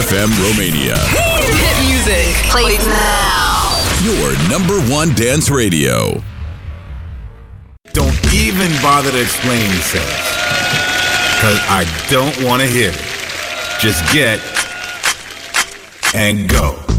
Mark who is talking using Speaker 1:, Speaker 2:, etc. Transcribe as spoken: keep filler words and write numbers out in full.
Speaker 1: F M Romania.
Speaker 2: Hit music. Play now.
Speaker 1: Your number one dance radio.
Speaker 3: Don't even bother to explain yourself, because I don't want to hear it. Just get and go.